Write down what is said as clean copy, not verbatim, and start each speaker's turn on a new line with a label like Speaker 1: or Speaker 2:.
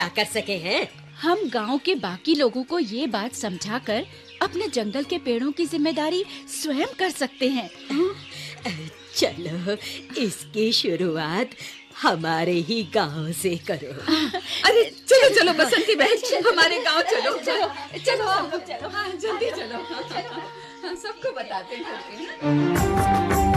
Speaker 1: क्या कर सके हैं?
Speaker 2: हम गांव के बाकी लोगों को ये बात समझाकर अपने जंगल के पेड़ों की जिम्मेदारी स्वयं कर सकते हैं।
Speaker 1: चलो, इसकी शुरुआत हमारे ही गांव से करो।
Speaker 3: अरे चलो चलो बसंती बहन, हमारे गांव चलो। चलो आप लोग चलो, हाँ जल्दी चलो। हाँ, सबको बताते हैं।